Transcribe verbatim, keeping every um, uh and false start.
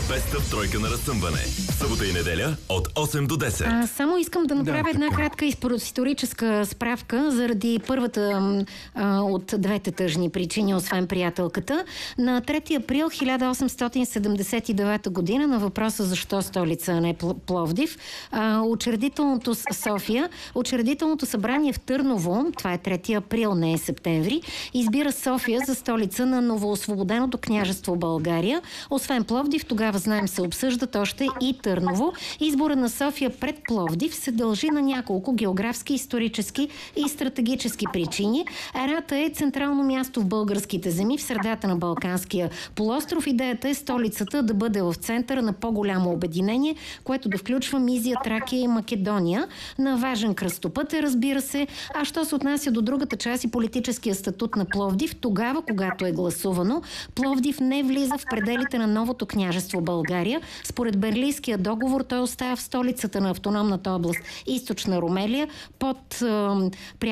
Беста тройка на разсъмване. Събота и неделя от осем до десет. А, само искам да направя Да, една така. кратка историческа справка заради първата а, от двете тъжни причини, освен приятелката. На трети април хиляда осемстотин седемдесет и девета година на въпроса защо столица, а не Пловдив, а, учредителното с- София, учредителното събрание в Търново, това е трети април, не е септември, избира София за столица на новоосвободеното княжество България. Освен Пловдив, тогава знаем се обсъждат още и Търново. Избора на София пред Пловдив се дължи на няколко географски, исторически и стратегически причини. Ерата е централно място в българските земи, в средата на Балканския полуостров. Идеята е столицата да бъде в центъра на по-голямо обединение, което да включва Мизия, Тракия и Македония. На важен кръстопът е, разбира се. А що се отнася до другата част и политическия статут на Пловдив, тогава, когато е гласувано, Пловдив не влиза в пределите на новото княжество България. Според Берлинския договор той остава в столицата на автономната област Източна Румелия под е,